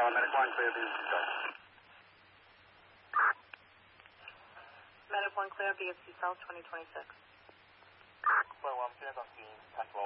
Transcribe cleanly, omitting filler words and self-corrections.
Medic 1 clear, BFC South. Medic 1 clear, BFC South 2026. Well, I'm here on the